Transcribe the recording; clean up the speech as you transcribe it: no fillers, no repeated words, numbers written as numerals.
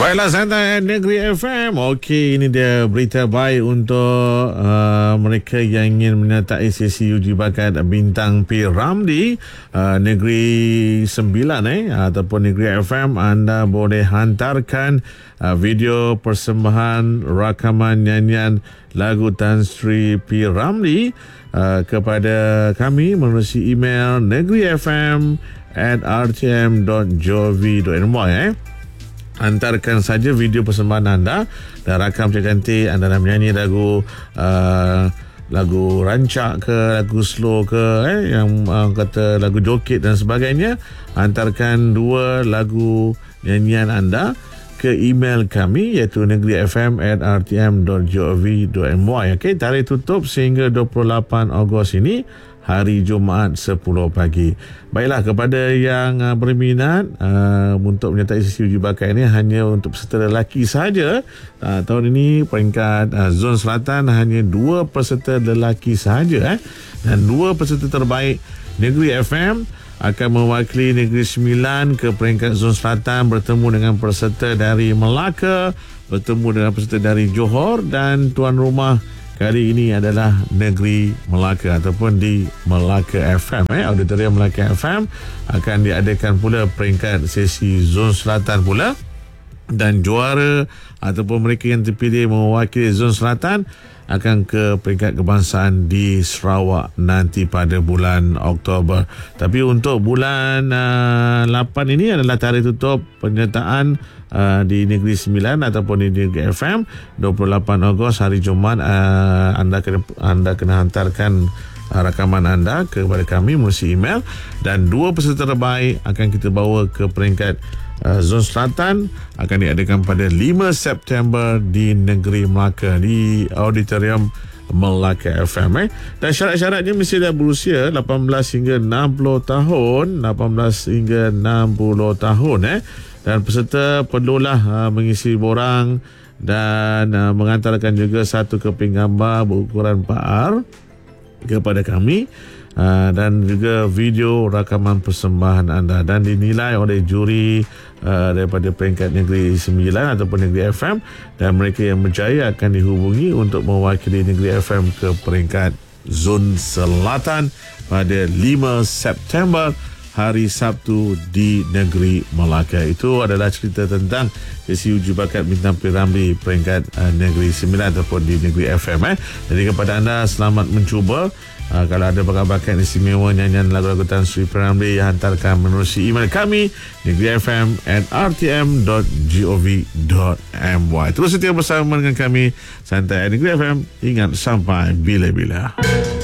Baiklah, santai Negeri FM. Okey, ini dia berita baik untuk mereka yang ingin menyertai sesi uji bakat bintang P. Ramlee Negeri 9 ataupun Negeri FM. Anda boleh hantarkan video persembahan rakaman nyanyian lagu Tan Sri P. Ramlee kepada kami melalui email negrifm@rtm.gov.my. Hantarkan saja video persembahan anda dan rakam cantik anda nak menyanyi lagu lagu rancak ke, lagu slow ke, yang kata lagu joget dan sebagainya. Hantarkan 2 lagu nyanyian anda ke email kami iaitu negrifm@rtm.gov.my. Okey, tarikh tutup sehingga 28 Ogos ini, hari Jumaat 10 pagi. Baiklah, kepada yang berminat untuk menyertai sesi uji bakat ini hanya untuk peserta lelaki sahaja. Tahun ini peringkat Zon Selatan hanya 2 peserta lelaki sahaja. Dan 2 peserta terbaik Negeri FM akan mewakili Negeri 9 ke peringkat Zon Selatan, bertemu dengan peserta dari Melaka, bertemu dengan peserta dari Johor, dan tuan rumah kali ini adalah Negeri Melaka ataupun di Melaka FM. Auditorium Melaka FM akan diadakan pula peringkat sesi Zon Selatan pula, dan juara ataupun mereka yang terpilih mewakili Zon Selatan akan ke peringkat kebangsaan di Sarawak nanti pada bulan Oktober. Tapi untuk bulan 8 ini adalah tarikh tutup penyertaan di Negeri 9 ataupun di Negeri FM. 28 Ogos hari Jumaat, anda kena hantarkan rakaman anda kepada kami melalui email, dan 2 peserta terbaik akan kita bawa ke peringkat Zon Selatan akan diadakan pada 5 September di Negeri Melaka di Auditorium Melaka FM. Dan syarat-syaratnya mesti dah berusia 18 hingga 60 tahun, 18 hingga 60 tahun. Dan peserta perlulah mengisi borang dan mengantarkan juga 1 keping gambar berukuran 4R kepada kami, dan juga video rakaman persembahan anda, dan dinilai oleh juri daripada peringkat Negeri 9 ataupun Negeri FM, dan mereka yang berjaya akan dihubungi untuk mewakili Negeri FM ke peringkat Zon Selatan pada 5 September hari Sabtu di Negeri Melaka. Itu adalah cerita tentang sesi uji bakat bintang P. Ramlee peringkat Negeri 9 ataupun di Negeri FM. Jadi kepada anda, selamat mencuba. Kalau ada bakat-bakat istimewa nyanyian lagu-lagu Tan Sri P. Ramlee, hantarkan menerusi email kami negrifm@rtm.gov.my. Terus setia bersama dengan kami Santai Negeri FM. Ingat, sampai bila-bila.